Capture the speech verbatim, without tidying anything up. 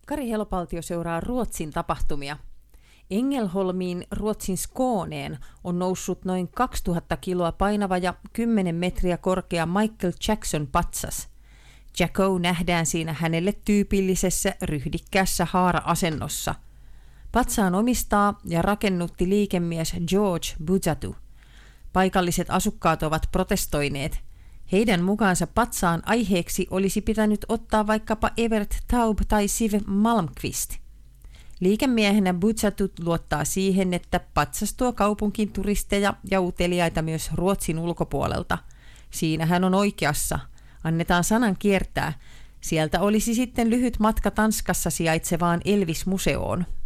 Kari Helopaltio seuraa Ruotsin tapahtumia. Ängelholmiin Ruotsin Skåneen on noussut noin kaksituhatta kiloa painava ja kymmenen metriä korkea Michael Jackson patsas. Jacko nähdään siinä hänelle tyypillisessä ryhdikkäässä haara-asennossa. Patsaan omistaa ja rakennutti liikemies George Buzatu. Paikalliset asukkaat ovat protestoineet. Heidän mukaansa patsaan aiheeksi olisi pitänyt ottaa vaikkapa Evert Taube tai Siv Malmqvist. Liikemiehenä Buzatu luottaa siihen, että patsas tuo kaupunkiin turisteja ja uteliaita myös Ruotsin ulkopuolelta. Siinä hän on oikeassa. Annetaan sanan kiertää. Sieltä olisi sitten lyhyt matka Tanskassa sijaitsevaan Elvis-museoon.